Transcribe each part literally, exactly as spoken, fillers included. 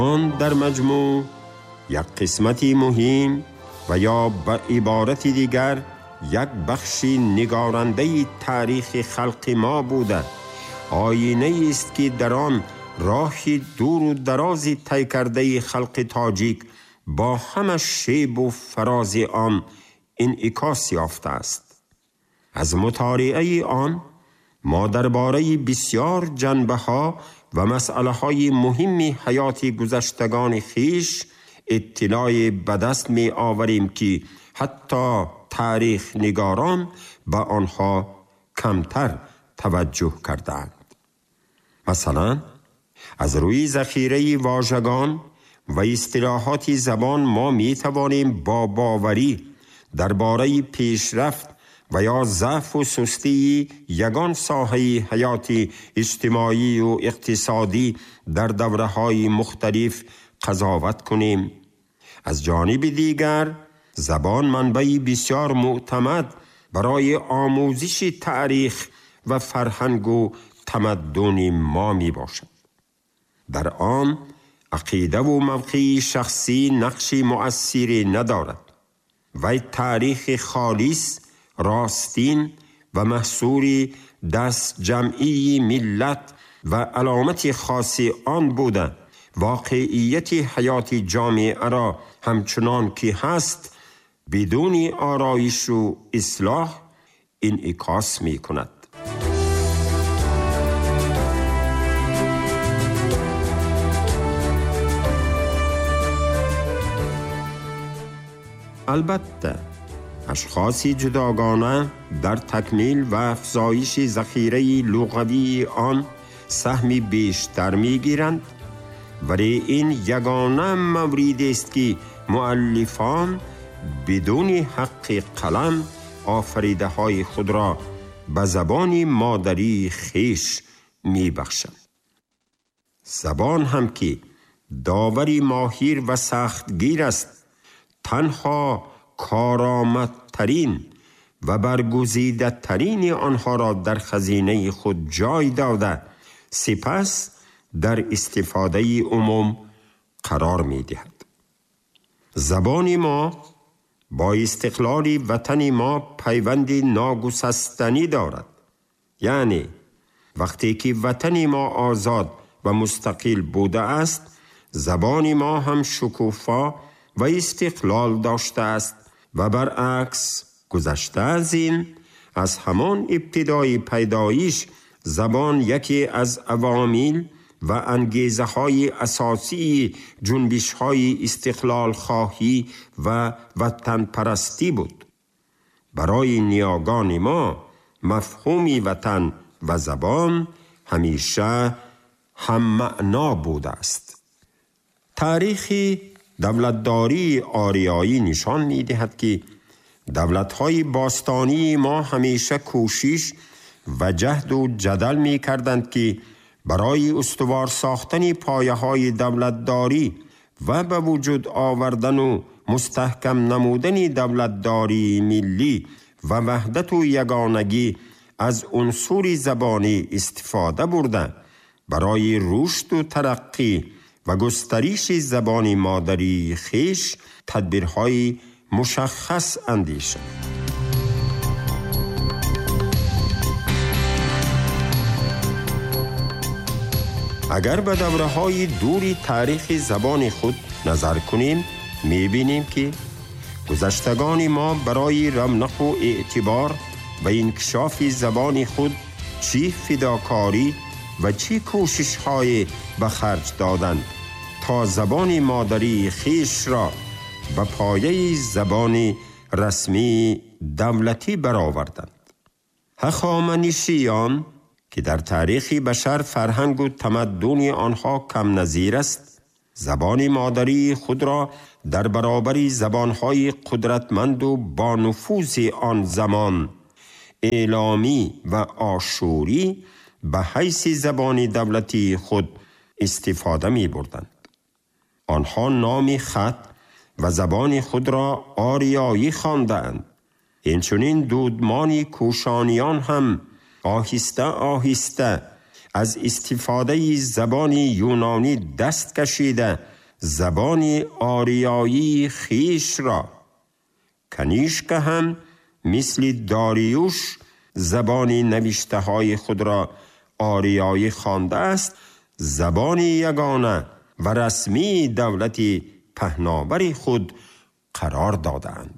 آن در مجموع یک قسمتی مهم و یا به عبارت دیگر یک بخشی نگارنده تاریخ خلق ما بوده، آینه است که در آن راهی دور و درازی طی کرده خلق تاجیک با همه شیب و فراز آن انعکاس یافته است. از مطالعه آن ما درباره بسیار جنبه ها و مسئله های مهم حیات گذشتگان خیش اطلاع به دست می آوریم که حتی تاریخ نگاران به آنها کمتر توجه کردند. مثلا از روی ذخیره واژگان و اصطلاحات زبان ما می توانیم با باوری درباره پیشرفت و یا ضعف و سستی یگان ساحه حیات اجتماعی و اقتصادی در دوره‌های مختلف قضاوت کنیم. از جانب دیگر زبان منبعی بسیار معتمد برای آموزش تاریخ و فرهنگ و تمدن ما می باشد. در آن عقیده و موقع شخصی نقشی مؤثری ندارد و تاریخ خالص، راستین و محصول دست جمعی ملت و علامت خاص آن بوده واقعیت حیات جامعه را همچنان که هست بدون آرایش و اصلاح انعکاس می کند. البته اشخاصی جداگانه در تکمیل و افزایش ذخیره لغوی آن سهمی بیشتر می گیرند، ولی این یگانه مورد است که مؤلفان بدون حق قلم آفریده های خود را به زبان مادری خیش می بخشند. زبان هم که داوری ماهر و سختگیر است، تنها کارآمدترین و برگزیده ترین آنها را در خزینه خود جای داده سپس در استفاده عموم قرار می دهد. زبان ما با استقلال وطن ما پیوند ناگسستنی دارد. یعنی وقتی که وطن ما آزاد و مستقل بوده است، زبان ما هم شکوفا و استقلال داشته است و برعکس گذشته از این از همان ابتدای پیدایش زبان یکی از عوامل و انگیزه های اساسی جنبش های استقلال خواهی و وطن پرستی بود. برای نیاگان ما مفهومی وطن و زبان همیشه هم معنا بوده است. تاریخی دولتداری آریایی نشان می دهد که دولت‌های باستانی ما همیشه کوشش و جهد و جدل می کردند که برای استوار ساختن پایه‌های دولتداری و به وجود آوردن و مستحکم نمودن دولتداری ملی و وحدت و یگانگی از عنصر زبانی استفاده برده برای رشد و ترقی و گسترش زبان مادری خیش تدبیرهای مشخص اندیشه. اگر به دوره‌های دوری تاریخ زبان خود نظر کنیم، می‌بینیم که گذشتگان ما برای رونق و اعتبار و انکشاف زبان خود چی فداکاری و چی کوشش‌های به خرج دادند تا زبان مادری خیش را به پایه زبان رسمی دولتی برآوردند. هخامنشیان که در تاریخ بشر فرهنگ و تمدن آنها کم نظیر است، زبان مادری خود را در برابر زبانهای قدرتمند و با نفوذ آن زمان اعلامی و آشوری به حیث زبان دولتی خود استفاده می بردند. آنها نام خط و زبان خود را آریایی خواندند. اینچنین دودمان کوشانیان هم آهسته آهسته از استفاده زبان یونانی دست کشیده زبان آریایی خیش را. کنیشک هم مثل داریوش زبان نوشته های خود را آریایی خوانده است، زبان یگانه و رسمی دولت پهناور خود قرار دادند.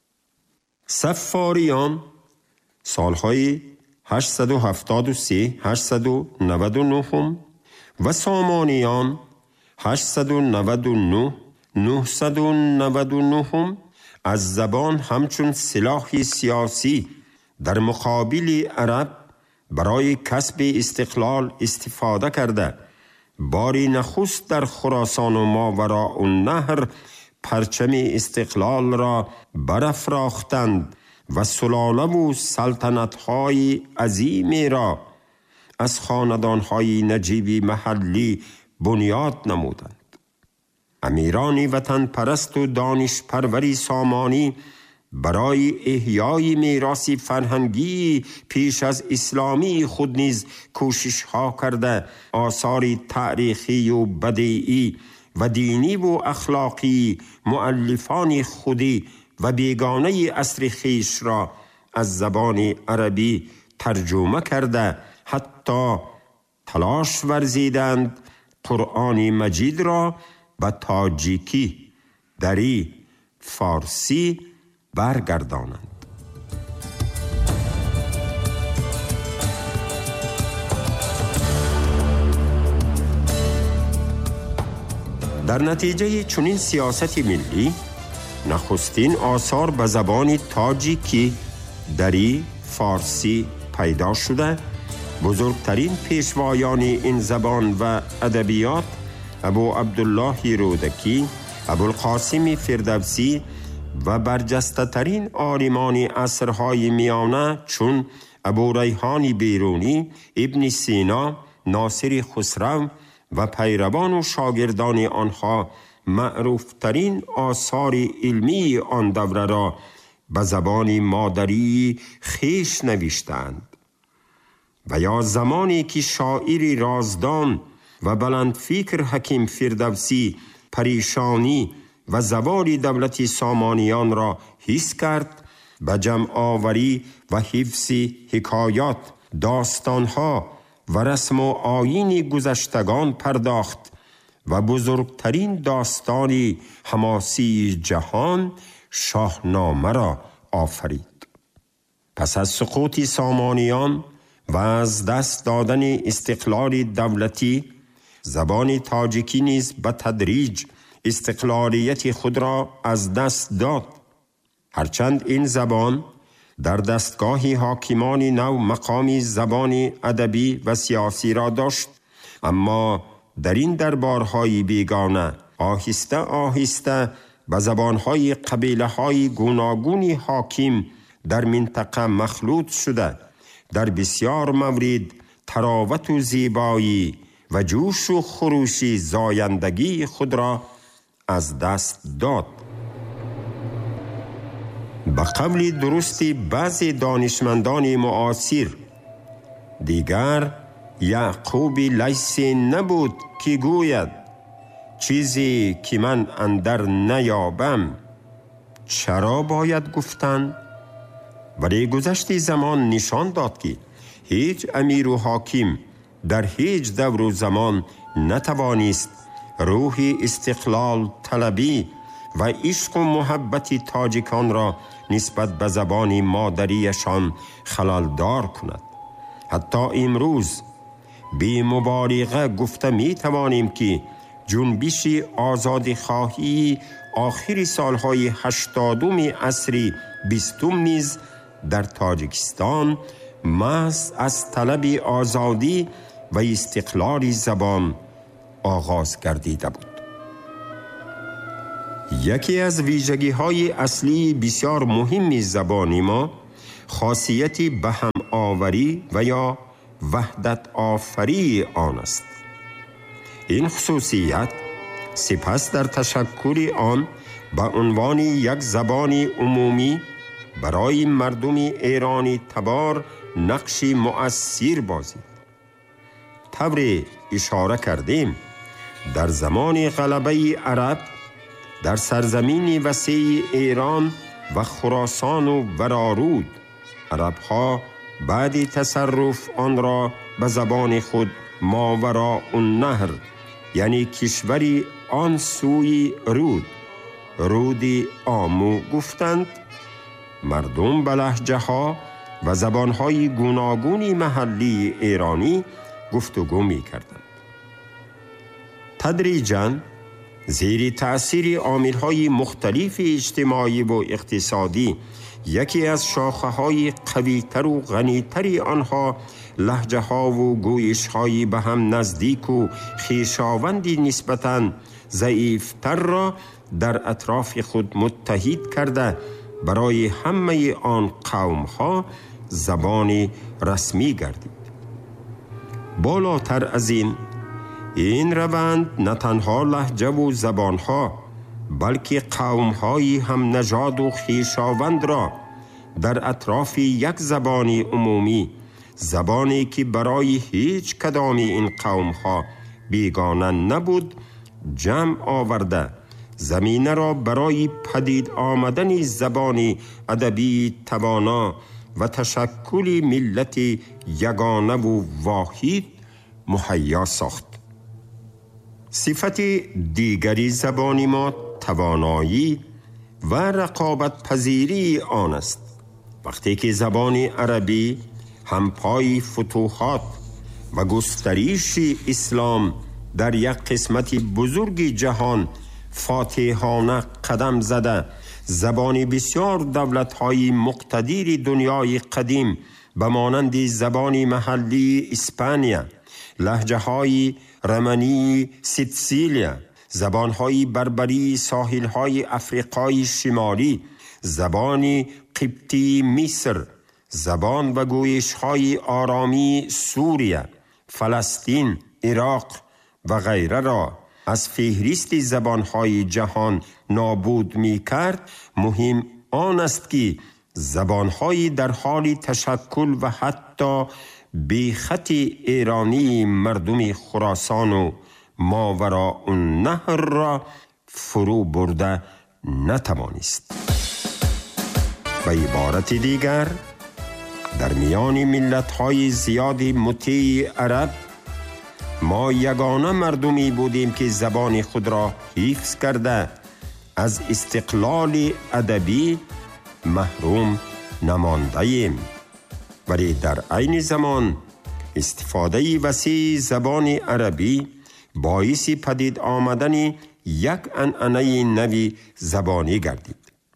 صفاریان سالهای هشتصد و هفتاد و سه هشتصد و نود و نه و سامانیان هشتصد و نود و نه نهصد و نود و نه از زبان همچون سلاح سیاسی در مقابل عرب برای کسب استقلال استفاده کرده، باری نخست در خراسان و ماوراء النهر پرچم استقلال را برافراختند و سلاله و سلطنت‌های عظیمی را از خاندان‌های نجیبی محلی بنیاد نمودند. امیران وطن پرست و دانش پروری سامانی برای احیای میراث فرهنگی پیش از اسلامی خود نیز کوشش ها کرده، آثار تاریخی و بدیعی و دینی و اخلاقی مؤلفان خودی و بیگانه عصر خویش را از زبان عربی ترجمه کرده، حتی تلاش ورزیدند قرآن مجید را به تاجیکی، دری، فارسی برگردانند. در نتیجه چنین سیاست ملی، نخستین آثار به زبان تاجیکی، دری، فارسی پیدا شده. بزرگترین پیشوایان این زبان و ادبیات ابو عبدالله رودکی، ابوالقاسم فردوسی و برجسته ترین عالمان عصرهای میانه چون ابو ریحان بیرونی، ابن سینا، ناصر خسرو و پیروان و شاگردان آنها معروف ترین آثار علمی آن دوره را به زبان مادری خویش نوشتند. و یا زمانی که شاعری رازدان و بلند فکر حکیم فردوسی پریشانی و زوال دولت سامانیان را حس کرد، به جمع آوری و حفظ حکایات، داستانها و رسم و آیین گذشتگان پرداخت و بزرگترین داستان حماسی جهان، شاهنامه را آفرید. پس از سقوط سامانیان و از دست دادن استقلال دولتی، زبان تاجیکی نیز به تدریج استقلالیت خود را از دست داد. هرچند این زبان در دستگاه حاکمان نو مقامی زبان ادبی و سیاسی را داشت، اما در این دربارهای بیگانه آهسته آهسته به زبانهای قبیله‌های گوناگونی حاکم در منطقه مخلوط شده، در بسیار مورد تراوت و زیبایی و جوش و خروش زایندگی خود را از دست داد. به قول درست بعضی دانشمندان معاصر، دیگر یعقوب لیثی نبود که گوید چیزی که من اندر نیابم چرا باید گفتن؟ ولی گذشت زمان نشان داد که هیچ امیر و حاکم در هیچ دور و زمان نتوانست روح استقلال طلبی و عشق و محبت تاجیکان را نسبت به زبان مادریشان خلالدار کند. حتی امروز بی مبالغه گفته می توانیم که جنبش آزادی خواهی آخر سالهای هشتادم عصر بیستم نیز در تاجیکستان محض از طلب آزادی و استقلال زبان آغاز گردیده بود. یکی از ویژگی های اصلی بسیار مهم زبان ما خاصیت به هم آوری و یا وحدت آفری آن است. این خصوصیت سپس در تشکل آن به عنوان یک زبان عمومی برای مردم ایرانی تبار نقشی مؤثر بازید. طور اشاره کردیم در زمان غلبه عرب در سرزمین وسیع ایران و خراسان و ورارود، عرب‌ها بعد تصرف آن را به زبان خود ماوراء النهر، یعنی کشوری آن سوی رود، رودی آمو گفتند. مردم به لهجه ها و زبان های گوناگونی محلی ایرانی گفتگو می کردند. تدریجاً زیر تأثیر عامل‌های مختلف اجتماعی و اقتصادی، یکی از شاخه‌های قوی‌تر و غنی‌تر آنها لهجه‌ها و گویش‌های به هم نزدیک و خویشاوندی نسبتاً ضعیف‌تر را در اطراف خود متحد کرده برای همه آن قوم‌ها زبان رسمی گردید. بالاتر از این، این روند نه تنها لهجه و زبانها بلکه قوم‌های هم نژاد و خویشاوند را در اطراف یک زبان عمومی، زبانی که برای هیچ کدام این قوم‌ها بیگانه نبود، جمع آورده زمینه را برای پدید آمدن زبانی ادبی توانا و تشکل ملت یگانه و واحد مهیا ساخت. صفت دیگری زبان ما توانایی و رقابت پذیری آن است. وقتی که زبان عربی همپای فتوحات و گستریش اسلام در یک قسمت بزرگ جهان فاتحانه قدم زده، زبان بسیار دولت‌های مقتدر دنیای قدیم به مانند زبان محلی اسپانیا، لهجه‌های رمنی سیسیلیا، زبان‌های بربری ساحل‌های افریقای شمالی، زبان قبطی مصر، زبان و گویش‌های آرامی سوریه، فلسطین، عراق و غیره را از فهرست زبان‌های جهان نابود می‌کرد، مهم آن است که زبان‌های در حال تشکل و حتی به خط ایرانی مردم خراسان و ماوراء النهر را فرو برده نتوانست. به عبارت دیگر، در میان ملت‌های زیاد مطیع عرب ما یگانه مردمی بودیم که زبان خود را حفظ کرده از استقلال ادبی محروم نمانده ایم، ولی در عین زمان استفاده وسیع زبان عربی باعث پدید آمدن یک عنعنه نوی زبانی گردید.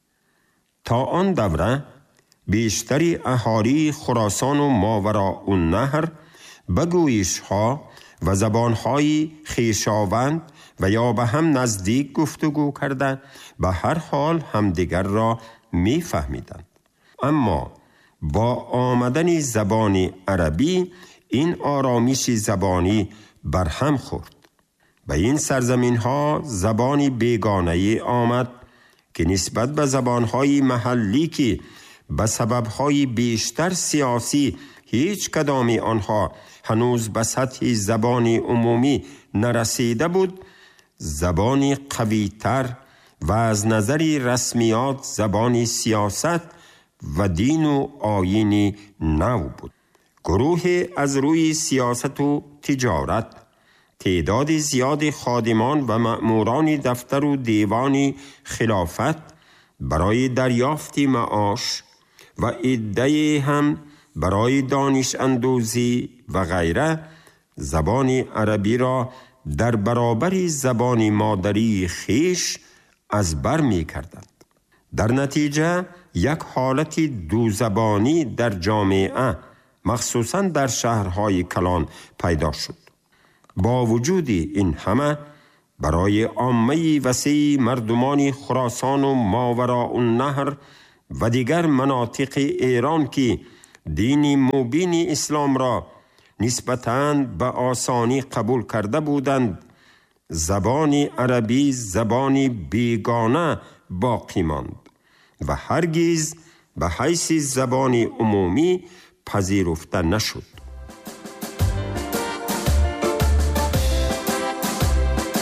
تا آن دوره بیشتری اهالی خراسان و ماوراء النهر به گویش‌ها و زبان‌های خویشاوند و یا به هم نزدیک گفتگو کرده به هر حال همدیگر را می‌فهمیدند. اما با آمدن زبان عربی این آرامش زبانی برهم خورد. به این سرزمین‌ها زبانی بیگانه آمد که نسبت به زبان‌های محلی که به سبب‌های بیشتر سیاسی هیچ کدام آنها هنوز به سطح زبان عمومی نرسیده بود، زبانی قوی‌تر و از نظر رسمیات زبان سیاست و دین و آیین نو بود. گروه از روی سیاست و تجارت، تعداد زیاد خادمان و مأموران دفتر و دیوان خلافت برای دریافت معاش و عده هم برای دانش اندوزی و غیره زبان عربی را در برابر زبان مادری خیش از بر می کردند. در نتیجه یک حالت دو زبانی در جامعه مخصوصاً در شهرهای کلان پیدا شد. با وجود این همه برای عامه وسیع مردمان خراسان و ماوراء النهر و دیگر مناطق ایران که دین مبین اسلام را نسبتاً به آسانی قبول کرده بودند، زبان عربی زبانی بیگانه باقی ماند و هرگز به حیث زبان عمومی پذیرفته نشد.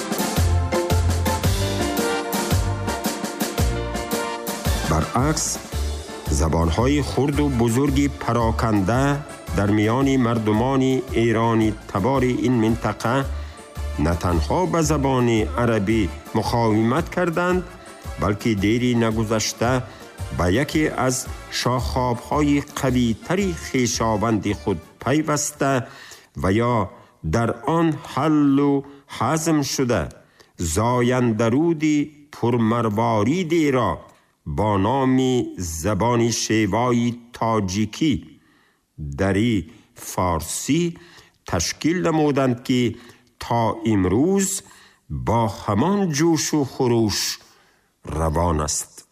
برعکس زبانهای خرد و بزرگی پراکنده در میان مردمان ایرانی تبار این منطقه نه تنها به زبان عربی مقاومت کردند، بلکه دیری نگذشته به یکی از شاخاب‌های قوی‌تری خویشاوند خود پیوسته و یا در آن حل و هضم شده زایندرودی پرمرواریدی را با نام زبان شیوای تاجیکی دری فارسی تشکیل نمودند که تا امروز با همان جوش و خروش روان است.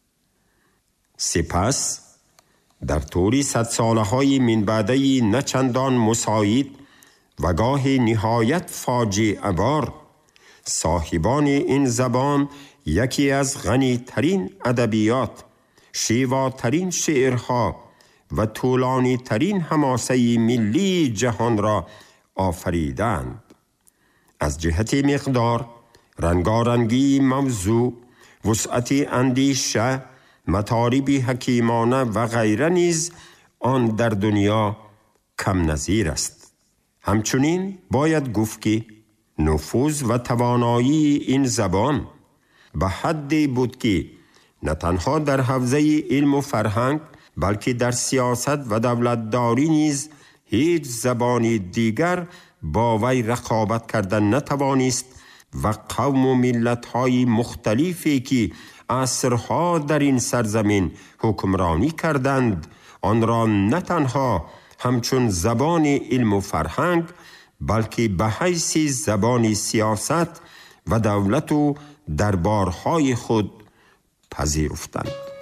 سپس در طوری صد ساله های من بعده نه چندان مساعد و گاه نهایت فاجعه بار صاحبان این زبان یکی از غنی ترین ادبیات، شیوا ترین شعرها و طولانی ترین حماسه ملی جهان را آفریدند. از جهت مقدار، رنگارنگی موضوع، وسعت اندیشه، مطالب حکیمانه و غیره نیز آن در دنیا کم نظیر است. همچنین باید گفت که نفوذ و توانایی این زبان به حدی بود که نه تنها در حوزه علم و فرهنگ بلکه در سیاست و دولتداری نیز هیچ زبانی دیگر با وی رقابت کردن نتوانست و قوم و ملت‌های مختلفی که عصرها در این سرزمین حکمرانی کردند آن را نه تنها همچون زبان علم و فرهنگ بلکه به حیث زبان سیاست و دولت و دربارهای خود پذیرفتند.